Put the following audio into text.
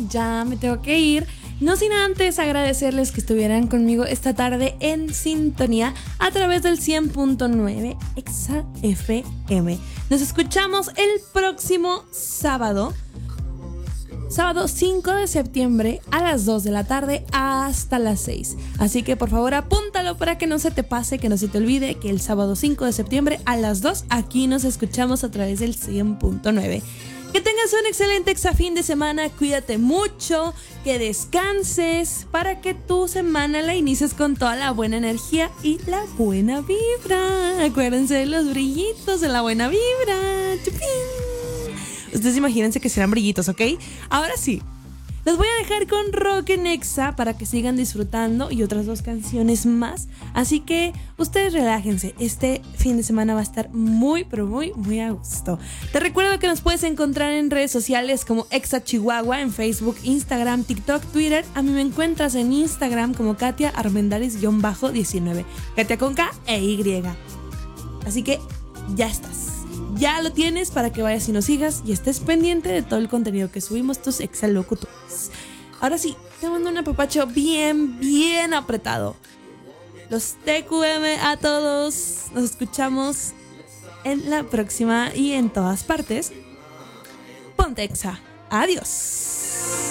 ya me tengo que ir. No sin antes agradecerles que estuvieran conmigo esta tarde en sintonía a través del 100.9 Exa FM. Nos escuchamos el próximo sábado 5 de septiembre a las 2 de la tarde hasta las 6. Así que por favor apúntalo para que no se te pase, que no se te olvide que el sábado 5 de septiembre a las 2 aquí nos escuchamos a través del 100.9. Que tengas un excelente fin de semana, cuídate mucho, que descanses para que tu semana la inicies con toda la buena energía y la buena vibra. Acuérdense de los brillitos de la buena vibra. ¡Chupín! Ustedes imagínense que serán brillitos, ¿ok? Ahora sí, los voy a dejar con Rock en Exa para que sigan disfrutando y otras 2 canciones más. Así que ustedes relájense. Este fin de semana va a estar muy, pero muy, muy a gusto. Te recuerdo que nos puedes encontrar en redes sociales como Exa Chihuahua, en Facebook, Instagram, TikTok, Twitter. A mí me encuentras en Instagram como Katia Armendáriz-19. Katia con K e Y. Así que ya estás. Ya lo tienes para que vayas y nos sigas y estés pendiente de todo el contenido que subimos tus exalocutores. Ahora sí, te mando un apapacho bien, bien apretado. Los TQM a todos. Nos escuchamos en la próxima y en todas partes. Ponte Exa. Adiós.